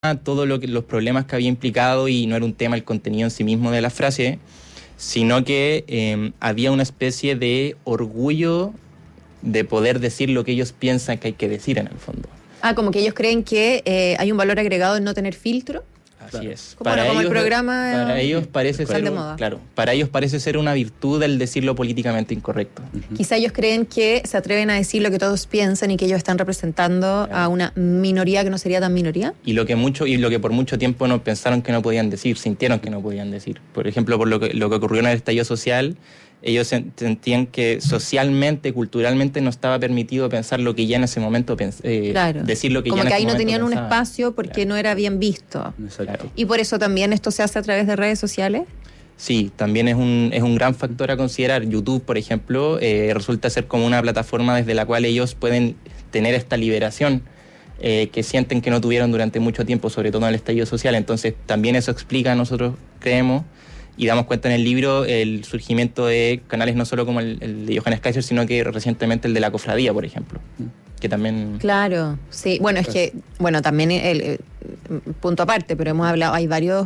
todos los problemas que había implicado, y no era un tema el contenido en sí mismo de la frase, sino que había una especie de orgullo de poder decir lo que ellos piensan que hay que decir en el fondo. Como que ellos creen que hay un valor agregado en no tener filtro. Así es. Como el programa para ellos parece ser, claro, para ellos parece ser una virtud el decir lo políticamente incorrecto. Quizá ellos creen que se atreven a decir lo que todos piensan y que ellos están representando a una minoría que no sería tan minoría. Y lo que por mucho tiempo no pensaron que no podían decir, sintieron que no podían decir. Por ejemplo, por lo que ocurrió en el estallido social, ellos sentían que socialmente, culturalmente no estaba permitido pensar lo que ya en ese momento decir lo que como ya en ese momento que ahí no tenían pensaban. un espacio porque no era bien visto. Exacto. Y por eso también esto se hace a través de redes sociales. Sí, también es un gran factor a considerar. YouTube, por ejemplo, resulta ser como una plataforma desde la cual ellos pueden tener esta liberación que sienten que no tuvieron durante mucho tiempo, sobre todo en el estallido social. Entonces también eso explica, nosotros creemos, y damos cuenta en el libro, el surgimiento de canales no solo como el de Johannes Kaiser, sino que recientemente el de la Cofradía, por ejemplo, que también... Claro, sí. Bueno, es que, también el punto aparte, pero hemos hablado, hay varios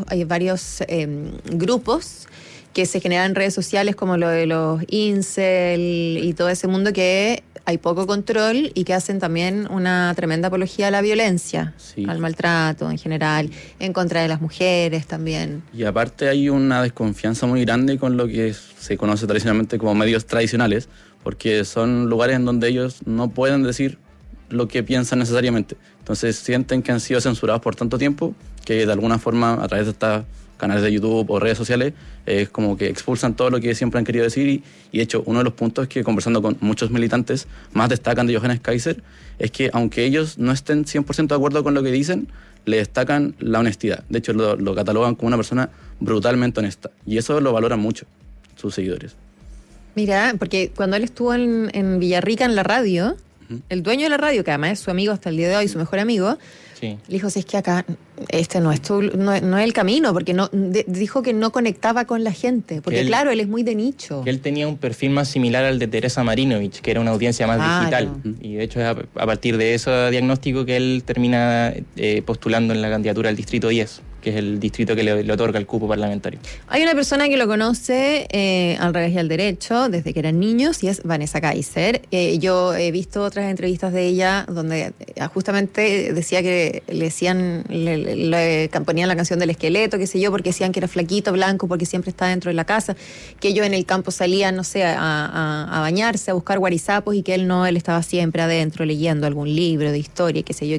grupos que se generan en redes sociales, como lo de los incel y todo ese mundo, que hay poco control y que hacen también una tremenda apología a la violencia, al maltrato en general, en contra de las mujeres también. Y aparte hay una desconfianza muy grande con lo que se conoce tradicionalmente como medios tradicionales, porque son lugares en donde ellos no pueden decir lo que piensan necesariamente. Entonces sienten que han sido censurados por tanto tiempo que de alguna forma, a través de estas canales de YouTube o redes sociales, es como que expulsan todo lo que siempre han querido decir, y de hecho uno de los puntos que, conversando con muchos militantes, más destacan de Johannes Kaiser es que aunque ellos no estén 100% de acuerdo con lo que dicen, le destacan la honestidad. De hecho lo catalogan como una persona brutalmente honesta, y eso lo valoran mucho sus seguidores. Mira, porque cuando él estuvo en Villarrica en la radio, el dueño de la radio, que además es su amigo hasta el día de hoy, su mejor amigo, le dijo, si es que acá no es el camino, porque dijo que no conectaba con la gente, porque él es muy de nicho. Que él tenía un perfil más similar al de Teresa Marinovich, que era una audiencia más digital, y de hecho es a partir de ese diagnóstico que él termina postulando en la candidatura al Distrito 10, que es el distrito que le otorga el cupo parlamentario. Hay una persona que lo conoce al revés y al derecho desde que eran niños, y es Vanessa Kaiser. Yo he visto otras entrevistas de ella donde justamente decía que le ponían la canción del esqueleto, qué sé yo, porque decían que era flaquito, blanco, porque siempre estaba dentro de la casa, que ellos en el campo salían, no sé, a bañarse, a buscar guarizapos, y que él estaba siempre adentro leyendo algún libro de historia, qué sé yo.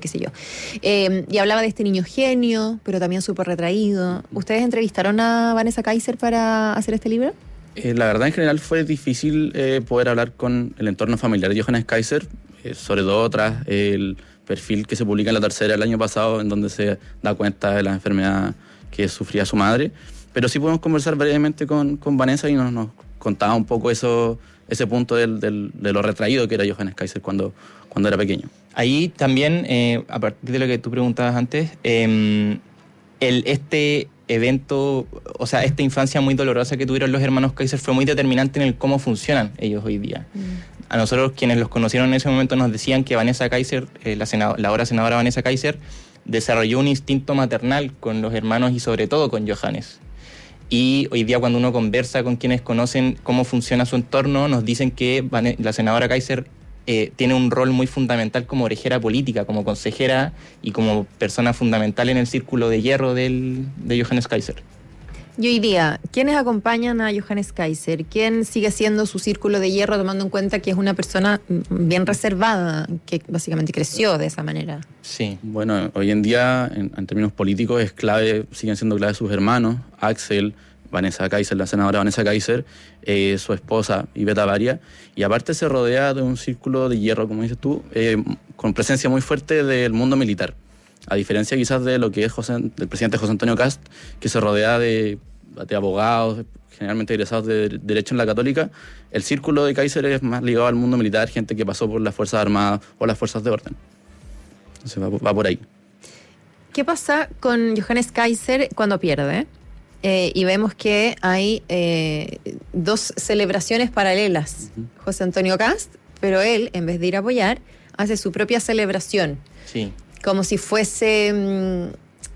Y hablaba de este niño genio, pero también súper retraído. ¿Ustedes entrevistaron a Vanessa Kaiser para hacer este libro? La verdad, en general fue difícil poder hablar con el entorno familiar de Johannes Kaiser, sobre todo tras el perfil que se publica en La Tercera el año pasado, en donde se da cuenta de la enfermedad que sufría su madre. Pero sí pudimos conversar brevemente con Vanessa, y nos contaba un poco ese punto de lo retraído que era Johannes Kaiser cuando era pequeño. Ahí también, a partir de lo que tú preguntabas antes, este evento, o sea, esta infancia muy dolorosa que tuvieron los hermanos Kaiser fue muy determinante en el cómo funcionan ellos hoy día. A nosotros, quienes los conocieron en ese momento, nos decían que Vanessa Kaiser, la ahora senadora Vanessa Kaiser, desarrolló un instinto maternal con los hermanos y sobre todo con Johannes. Y hoy día, cuando uno conversa con quienes conocen cómo funciona su entorno, nos dicen que la senadora Kaiser tiene un rol muy fundamental como orejera política, como consejera y como persona fundamental en el círculo de hierro de Johannes Kaiser. Y hoy día, ¿quiénes acompañan a Johannes Kaiser? ¿Quién sigue siendo su círculo de hierro, tomando en cuenta que es una persona bien reservada, que básicamente creció de esa manera? Sí. Bueno, hoy en día, en términos políticos, siguen siendo clave sus hermanos, Axel, Vanessa Kaiser, la senadora Vanessa Kaiser, su esposa Iveta Baria, y aparte se rodea de un círculo de hierro, como dices tú, con presencia muy fuerte del mundo militar. A diferencia quizás de lo que es del presidente José Antonio Kast, que se rodea de abogados, generalmente egresados de Derecho en la Católica, el círculo de Kaiser es más ligado al mundo militar, gente que pasó por las Fuerzas Armadas o las Fuerzas de Orden. Entonces va por ahí. ¿Qué pasa con Johannes Kaiser cuando pierde? Y vemos que hay dos celebraciones paralelas. José Antonio Kast, pero él, en vez de ir a apoyar, hace su propia celebración. Sí. Como si fuese